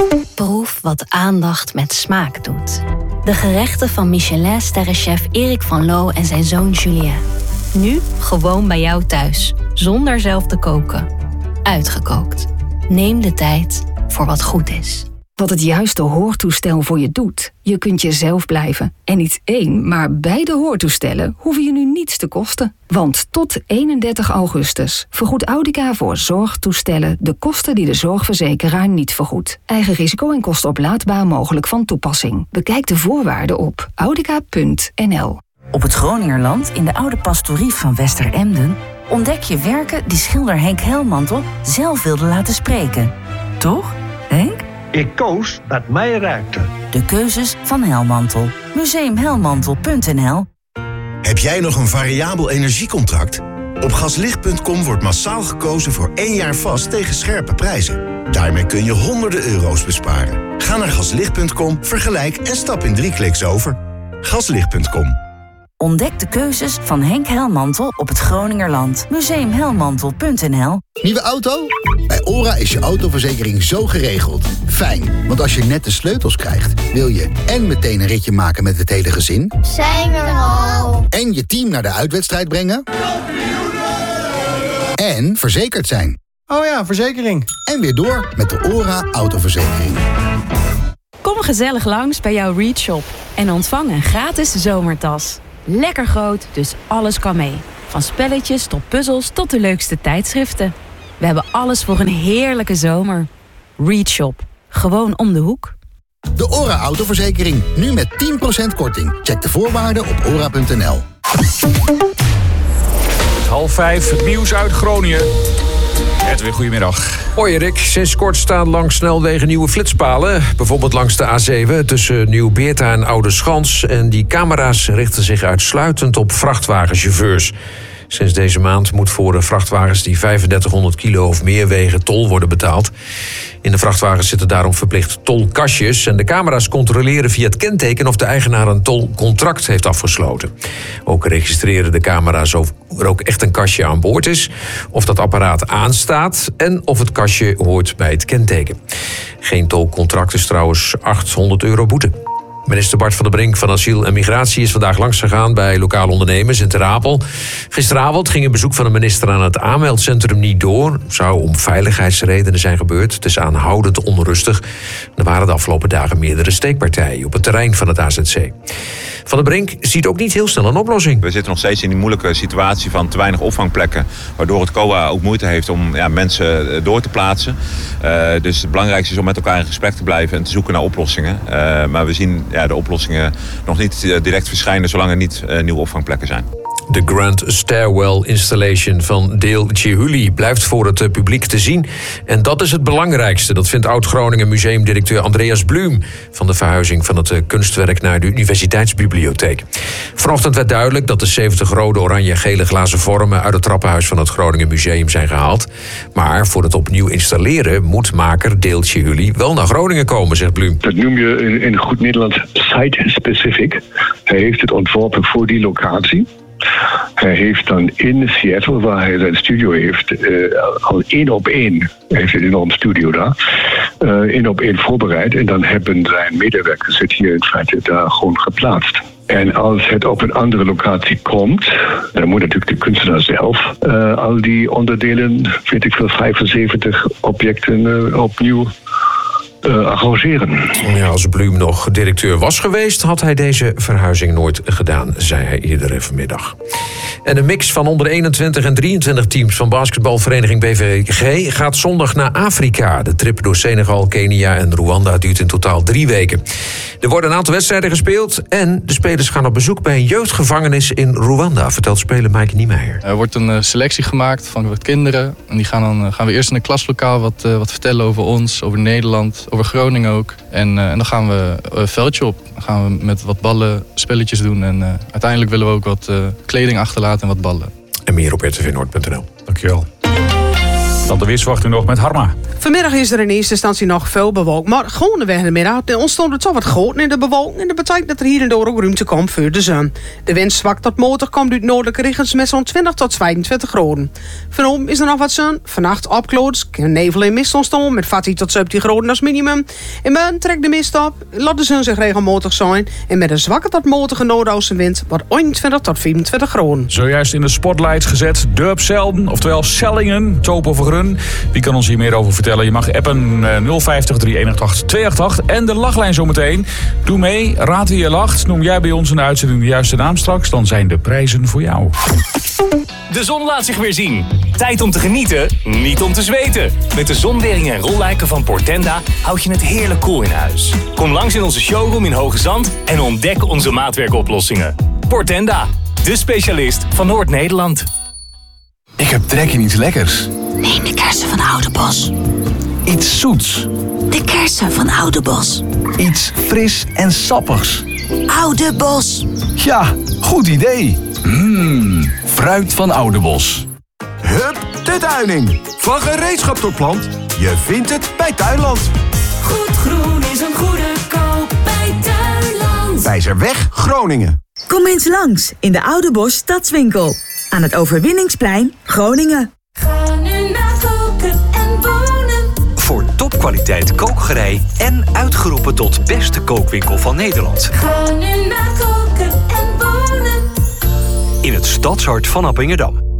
Proef wat aandacht met smaak doet. De gerechten van Michelin-sterrenchef Erik van Loo en zijn zoon Julien. Nu gewoon bij jou thuis, zonder zelf te koken. Uitgekookt. Neem de tijd voor wat goed is. Wat het juiste hoortoestel voor je doet. Je kunt jezelf blijven. En niet één, maar beide hoortoestellen hoeven je nu niets te kosten. Want tot 31 augustus vergoedt Audica voor zorgtoestellen de kosten die de zorgverzekeraar niet vergoedt. Eigen risico en kosten oplaadbaar mogelijk van toepassing. Bekijk de voorwaarden op audica.nl. Op het Groningerland, in de oude pastorie van Westeremden, ontdek je werken die schilder Henk Helmantel zelf wilde laten spreken. Toch, Henk? Ik koos wat mij raakte. De keuzes van Helmantel. Museumhelmantel.nl. Heb jij nog een variabel energiecontract? Op gaslicht.com wordt massaal gekozen voor 1 jaar vast tegen scherpe prijzen. Daarmee kun je honderden euro's besparen. Ga naar gaslicht.com, vergelijk en stap in 3 kliks over. Gaslicht.com. Ontdek de keuzes van Henk Helmantel op het Groningerland. Museumhelmantel.nl. Nieuwe auto? Bij OHRA is je autoverzekering zo geregeld. Fijn, want als je net de sleutels krijgt, wil je en meteen een ritje maken met het hele gezin. Zijn we er al? En je team naar de uitwedstrijd brengen. En verzekerd zijn. Oh ja, verzekering. En weer door met de OHRA autoverzekering. Kom gezellig langs bij jouw Read Shop en ontvang een gratis zomertas. Lekker groot, dus alles kan mee. Van spelletjes tot puzzels tot de leukste tijdschriften. We hebben alles voor een heerlijke zomer. Read Shop. Gewoon om de hoek. De OHRA autoverzekering. Nu met 10% korting. Check de voorwaarden op ora.nl. 4:30, het nieuws uit Groningen. Edwin, goedemiddag. Hoi Rick, sinds kort staan langs snelwegen nieuwe flitspalen. Bijvoorbeeld langs de A7 tussen Nieuw-Beerta en Oudeschans. En die camera's richten zich uitsluitend op vrachtwagenchauffeurs. Sinds deze maand moet voor de vrachtwagens die 3500 kilo of meer wegen tol worden betaald. In de vrachtwagens zitten daarom verplicht tolkastjes. En de camera's controleren via het kenteken of de eigenaar een tolcontract heeft afgesloten. Ook registreren de camera's of er ook echt een kastje aan boord is, of dat apparaat aanstaat en of het kastje hoort bij het kenteken. Geen tolcontract is trouwens €800 boete. Minister Bart van der Brink van Asiel en Migratie is vandaag langsgegaan bij lokale ondernemers in Ter Apel. Gisteravond ging een bezoek van de minister aan het aanmeldcentrum niet door. Zou om veiligheidsredenen zijn gebeurd. Het is aanhoudend onrustig. Er waren de afgelopen dagen meerdere steekpartijen op het terrein van het AZC. Van der Brink ziet ook niet heel snel een oplossing. We zitten nog steeds in die moeilijke situatie van te weinig opvangplekken, waardoor het COA ook moeite heeft om mensen door te plaatsen. Dus het belangrijkste is om met elkaar in gesprek te blijven en te zoeken naar oplossingen. Maar we zien de oplossingen nog niet direct verschijnen zolang er niet nieuwe opvangplekken zijn. De Grand Stairwell Installation van Dale Chihuly blijft voor het publiek te zien. En dat is het belangrijkste. Dat vindt oud-Groningen museumdirecteur Andreas Blum van de verhuizing van het kunstwerk naar de Universiteitsbibliotheek. Vanochtend werd duidelijk dat de 70 rode, oranje en gele glazen vormen uit het trappenhuis van het Groningen Museum zijn gehaald. Maar voor het opnieuw installeren moet maker Dale Chihuly wel naar Groningen komen, zegt Blum. Dat noem je in goed Nederlands site-specific. Hij heeft het ontworpen voor die locatie. Hij heeft dan in Seattle, waar hij zijn studio heeft, al 1-op-1, hij heeft een enorm studio daar, 1-op-1 voorbereid. En dan hebben zijn medewerkers het hier in feite daar gewoon geplaatst. En als het op een andere locatie komt, dan moet natuurlijk de kunstenaar zelf al die onderdelen, 75 objecten opnieuw arrangeren. Ja, als Blum nog directeur was geweest, had hij deze verhuizing nooit gedaan, zei hij eerder vanmiddag. En een mix van onder 21 en 23 teams van basketbalvereniging BVG gaat zondag naar Afrika. De trip door Senegal, Kenia en Rwanda duurt in totaal 3 weken. Er worden een aantal wedstrijden gespeeld en de spelers gaan op bezoek bij een jeugdgevangenis in Rwanda, vertelt speler Maaike Niemeyer. Er wordt een selectie gemaakt van wat kinderen. En die gaan we eerst in een klaslokaal wat vertellen over ons, over Nederland, over Groningen ook. En dan gaan we een veldje op. Dan gaan we met wat ballen spelletjes doen. En uiteindelijk willen we ook wat kleding achterlaten en wat ballen. En meer op rtvnoord.nl. Dankjewel. Dan de weersverwachting nog met Harma. Vanmiddag is er in eerste instantie nog veel bewolkt. Maar gewoon de weg in de middag ontstond het toch wat groot in de bewolking. En dat betekent dat er hier en daar ook ruimte komt voor de zon. De wind zwakt tot matig komt uit noordelijke richtingen met zo'n 20 tot 22 graden. Vanavond is er nog wat zon. Vannacht opkloots. Nevel en mist ontstaan met 14 tot 17 graden als minimum. In morgen trekt de mist op. Laat de zon zich regelmatig zijn. En met een zwakke tot matige noordoostenwind wordt 21 tot 24 graden. Zojuist in de spotlight gezet Durpselden, oftewel Sellingen, Topo Vergrun. Wie kan ons hier meer over vertellen? Je mag appen 050 318 288 en de lachlijn zometeen. Doe mee, raad wie je lacht. Noem jij bij ons in de uitzending de juiste naam straks, dan zijn de prijzen voor jou. De zon laat zich weer zien. Tijd om te genieten, niet om te zweten. Met de zonweringen en rolluiken van Portenda houd je het heerlijk koel in huis. Kom langs in onze showroom in Hoge Zand en ontdek onze maatwerkoplossingen. Portenda, de specialist van Noord-Nederland. Ik heb trek in iets lekkers. Neem de kersen van Oudebos. Iets zoets. De kersen van Oudebos. Iets fris en sappigs. Oudebos. Ja, goed idee. Fruit van Oudebos. Hup, de tuining. Van gereedschap tot plant. Je vindt het bij Tuinland. Goed groen is een goede koop bij Tuinland. Wijzerweg, Groningen. Kom eens langs in de Oudebos Stadswinkel. Aan het Overwinningsplein, Groningen. Ga nu naar Koken en Wonen. Voor topkwaliteit kookgerei en uitgeroepen tot beste kookwinkel van Nederland. Ga nu naar Koken en Wonen. In het stadshart van Appingedam.